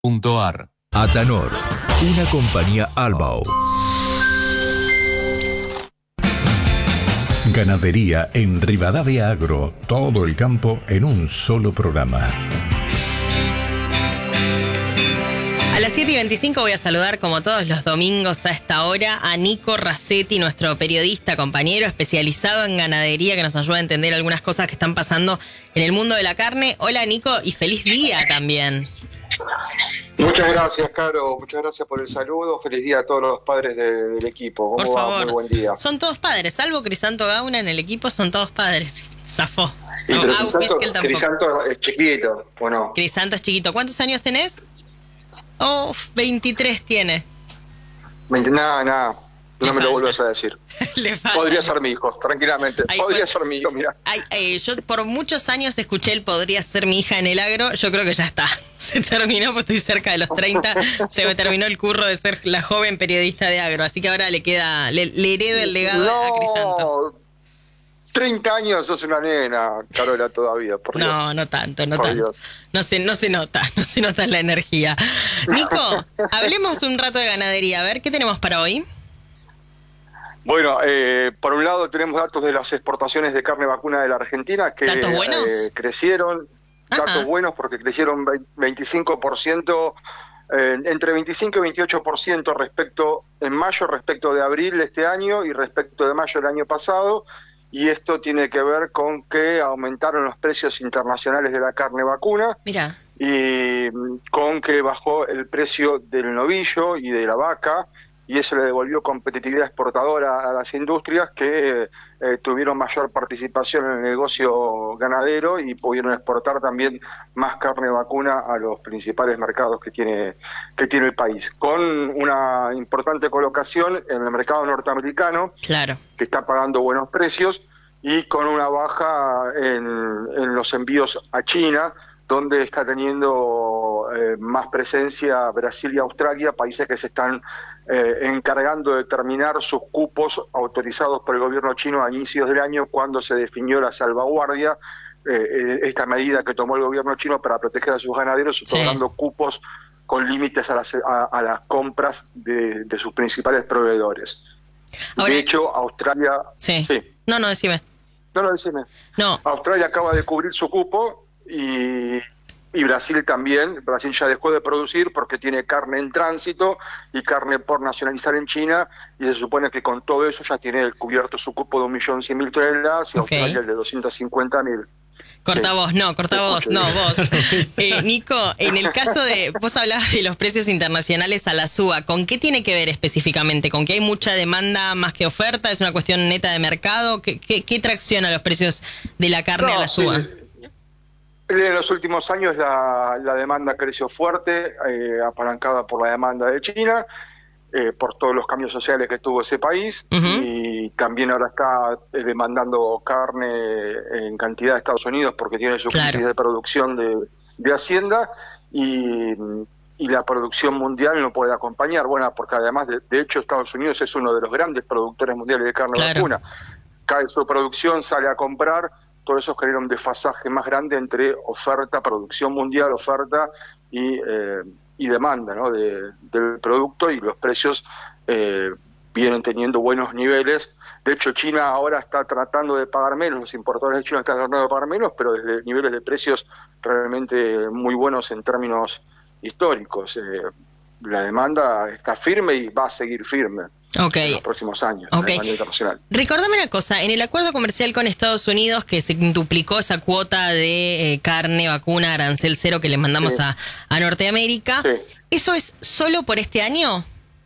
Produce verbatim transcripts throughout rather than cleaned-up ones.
Punto ar. Atanor, una compañía Albao. Ganadería en Rivadavia Agro, todo el campo en un solo programa. A las siete y veinticinco voy a saludar, como todos los domingos a esta hora, a Nico Racetti, nuestro periodista, compañero especializado en ganadería, que nos ayuda a entender algunas cosas que están pasando en el mundo de la carne. Hola, Nico, y feliz día también. Muchas gracias, Caro. Muchas gracias por el saludo. Feliz día a todos los padres de, del equipo. ¿Cómo Por va? favor. Muy buen día. Son todos padres, salvo Crisanto Gauna en el equipo, son todos padres. Zafó. Sí, No, pero Au, Crisanto, Fischel tampoco. Crisanto es chiquito, ¿o no? Crisanto es chiquito. ¿Cuántos años tenés? Oh, veintitrés tiene. Nada, nada. No Le me lo falta. vuelvas a decir. Le falta. Podría ser mi hijo, tranquilamente. Ay, Podría bueno. ser mi hijo, mira. Ay, eh, yo por muchos años escuché el podría ser mi hija en el agro. Yo creo que ya está. Se terminó, pues estoy cerca de los treinta. Se me terminó el curro de ser la joven periodista de agro. Así que ahora le queda, le, le heredo el legado a Crisanto. treinta años, sos una nena, Carola, todavía. Por Dios. No, no tanto, no Por tanto. Dios. No se, no se nota, no se nota la energía. Nico, hablemos un rato de ganadería. A ver, ¿qué tenemos para hoy? Bueno, eh, por un lado tenemos datos de las exportaciones de carne vacuna de la Argentina que ¿Datos buenos? eh, crecieron, Ajá. datos buenos porque crecieron veinticinco por ciento, eh, entre veinticinco y veintiocho por ciento respecto en mayo respecto de abril de este año y respecto de mayo del año pasado, y esto tiene que ver con que aumentaron los precios internacionales de la carne vacuna. Mira. Y con que bajó el precio del novillo y de la vaca, y eso le devolvió competitividad exportadora a las industrias que eh, tuvieron mayor participación en el negocio ganadero y pudieron exportar también más carne vacuna a los principales mercados que tiene que tiene el país, con una importante colocación en el mercado norteamericano, Claro. que está pagando buenos precios, y con una baja en, en los envíos a China, donde está teniendo eh, más presencia Brasil y Australia, países que se están eh, encargando de terminar sus cupos autorizados por el gobierno chino a inicios del año, cuando se definió la salvaguardia, eh, esta medida que tomó el gobierno chino para proteger a sus ganaderos, otorgando sí. cupos con límites a las, a, a las compras de, de sus principales proveedores. Ahora, de hecho, Australia... Sí. sí. No, no, decime. No, no, decime. No. Australia acaba de cubrir su cupo y, y Brasil también. Brasil ya dejó de producir porque tiene carne en tránsito y carne por nacionalizar en China, y se supone que con todo eso ya tiene cubierto su cupo de un millón cien mil toneladas y okay. Australia el de doscientos cincuenta mil. Corta sí. vos, no, corta vos, no, vos. Eh, Nico, en el caso de, vos hablabas de los precios internacionales a la suba, ¿con qué tiene que ver específicamente? ¿Con que hay mucha demanda más que oferta? ¿Es una cuestión neta de mercado? ¿Qué, qué, qué tracciona los precios de la carne no, a la suba? Sí. En los últimos años la, la demanda creció fuerte, eh, apalancada por la demanda de China, eh, por todos los cambios sociales que tuvo ese país, uh-huh. y también ahora está eh, demandando carne en cantidad de Estados Unidos porque tiene su crisis claro. de producción de, de Hacienda, y, y la producción mundial no puede acompañar, bueno, porque además de, de hecho Estados Unidos es uno de los grandes productores mundiales de carne claro. vacuna. Cae su producción, sale a comprar, todo eso genera un desfasaje más grande entre oferta, producción mundial, oferta y, eh, y demanda, ¿no? de, del producto, y los precios eh, vienen teniendo buenos niveles. De hecho, China ahora está tratando de pagar menos, los importadores de China están tratando de pagar menos, pero desde niveles de precios realmente muy buenos en términos históricos. Eh, la demanda está firme y va a seguir firme. Okay. En los próximos años, okay. a nivel internacional. Recordame una cosa, en el acuerdo comercial con Estados Unidos, que se duplicó esa cuota de eh, carne, vacuna, arancel cero que le mandamos sí. a, a Norteamérica, sí. ¿eso es solo por este año?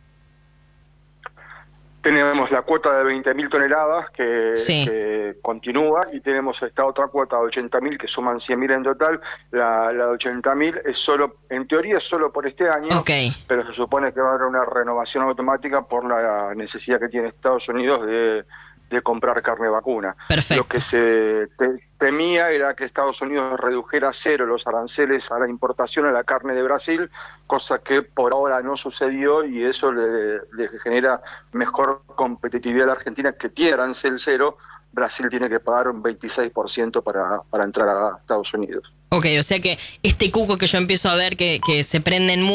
Tenemos la cuota de veinte mil toneladas que, sí. que continúa, y tenemos esta otra cuota de ochenta mil que suman cien mil en total. La, la de ochenta mil es solo, en teoría es solo por este año, okay. pero se supone que va a haber una renovación automática por la necesidad que tiene Estados Unidos de, de comprar carne vacuna. Perfecto. Lo que se te, temía era que Estados Unidos redujera a cero los aranceles a la importación a la carne de Brasil, cosa que por ahora no sucedió, y eso le, le genera mejor competitividad a la Argentina, que tiene arancel cero. Brasil tiene que pagar un veintiséis por ciento para, para entrar a Estados Unidos. Ok, o sea que este cuco que yo empiezo a ver que, que se prenden